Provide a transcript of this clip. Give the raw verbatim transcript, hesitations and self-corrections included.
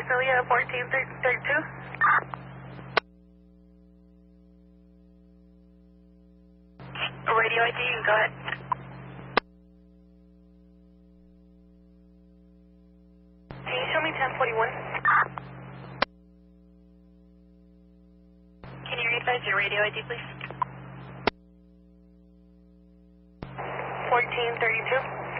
Visalia fourteen thirty-two. Radio I D, you can go ahead. Can you show me ten forty-one? Can you resize your radio I D, please? fourteen thirty-two.